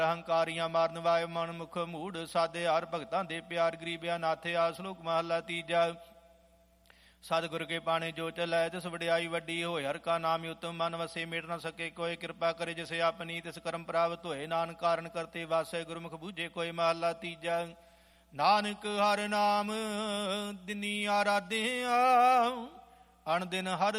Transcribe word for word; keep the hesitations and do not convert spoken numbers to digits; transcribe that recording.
ਅਹੰਕਾਰੀਆਂ ਮਾਰਨ ਵਾਏ ਮਨ ਮੁਖ ਮੂੜ ਸਾਧੇ ਹਰ ਭਗਤਾਂ ਦੇ ਪਿਆਰ ਗਰੀਬਿਆ ਨਾਥਿਆ। ਸ਼ਲੋਕ ਮਹਲਾ ਤੀਜਾ। ਸਤਿਗੁਰ ਕੇ ਬਾਣੇ ਜੋ ਚਲੈ ਤਿਸ ਵਡਿਆਈ ਵੱਡੀ ਹੋਏ। ਹਰ ਕਾ ਨਾਮ ਉਤਮ ਮਨ ਵਸੇ ਮੇਟ ਨ ਸਕੇ ਕੋਇ। ਕਿਰਪਾ ਕਰੇ ਜਿਸ ਆਪਣੀ ਤਿਸ ਕਰਮ ਪ੍ਰਾਪਤ ਹੋਏ। ਨਾਨਕ ਕਾਰਨ ਕਰਤੇ ਵਾਸੈ ਗੁਰਮੁਖ ਬੂਝੇ ਕੋਇ। ਮਹਲਾ ਤੀਜਾ। ਨਾਨਕ ਹਰ ਨਾਮ ਦਿਨੀ ਆਰਾਧਿਆ ਅਣ ਦਿਨ ਹਰ